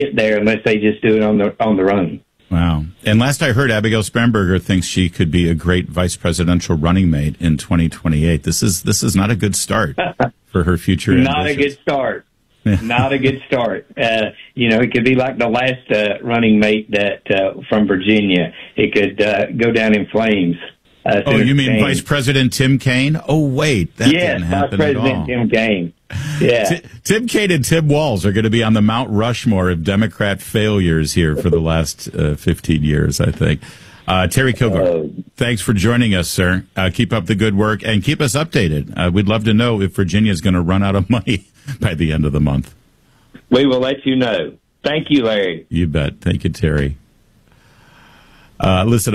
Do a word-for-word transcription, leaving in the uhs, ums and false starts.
get there unless they just do it on their on their own. Wow. And last I heard, Abigail Spanberger thinks she could be a great vice presidential running mate in twenty twenty-eight. This is this is not a good start for her future Not ambitions. a good start. Not a good start. Uh, you know, it could be like the last uh, running mate that uh, from Virginia. It could uh, go down in flames. Uh, oh, you mean Kaine. Vice President Tim Kaine? Oh, wait, that yes, didn't happen Vice President at all. Tim Kaine. Yeah. T- Tim Kaine and Tim Walz are going to be on the Mount Rushmore of Democrat failures here for the last uh, fifteen years, I think. Uh, Terry Kilgore, uh, thanks for joining us, sir. Uh, keep up the good work and keep us updated. Uh, we'd love to know if Virginia is going to run out of money by the end of the month. We will let you know. Thank you, Larry. You bet. Thank you, Terry. Uh, listen.